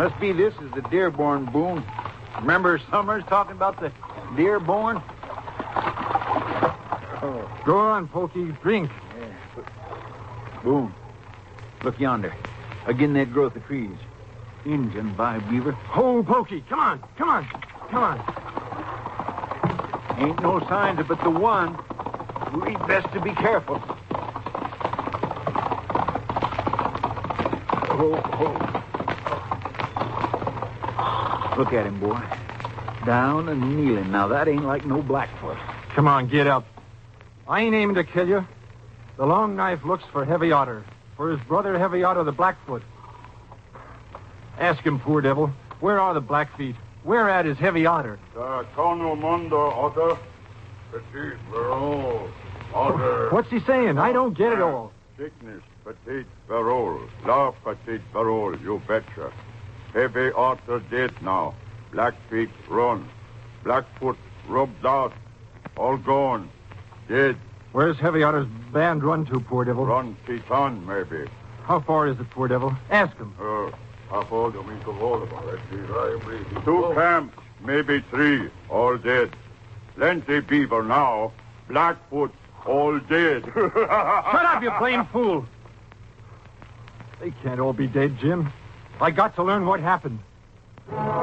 Must be this is the Dearborn, Boone. Remember Summers talking about the Dearborn? Oh. Go on, Pokey. Drink. Yeah. Boone, look yonder. Again that growth of trees. Injun, by Beaver. Oh, Pokey. Come on. Come on. Come on. Ain't no signs of but the one. We'd best to be careful. Look at him, boy. Down and kneeling. Now, that ain't like no Blackfoot. Come on, get up. I ain't aiming to kill you. The long knife looks for Heavy Otter. For his brother, Heavy Otter, the Blackfoot. Ask him, poor devil. Where are the Blackfeet? Where at is Heavy Otter? Tono Mundo, Otter. Petit Verol. Otter. What's he saying? I don't get it all. Sickness, Petit Verol. La Petit Verol, you betcha. Heavy Otter dead now. Blackfeet run. Blackfoot rubbed out. All gone. Dead. Where's Heavy Otter's band run to, poor devil? Run Titan, maybe. How far is it, poor devil? Ask him. Two camps, maybe three, all dead. Plenty beaver now. Blackfoot, all dead. Shut up, you plain fool. They can't all be dead, Jim. I got to learn what happened.